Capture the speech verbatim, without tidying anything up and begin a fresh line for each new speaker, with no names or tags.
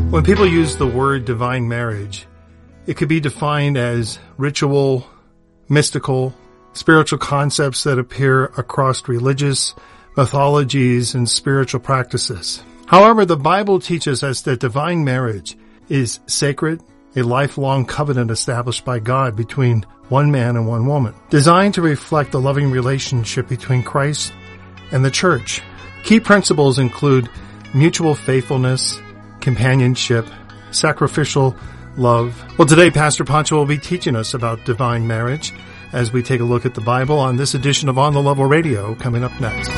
When people use the word divine marriage, it could be defined as ritual, mystical, spiritual concepts that appear across religious mythologies and spiritual practices. However, the Bible teaches us that divine marriage is sacred, a lifelong covenant established by God between one man and one woman, designed to reflect the loving relationship between Christ and the church. Key principles include mutual faithfulness, companionship, sacrificial love. Well, today Pastor Pancho will be teaching us about divine marriage as we take a look at the Bible on this edition of On the Level Radio, coming up next.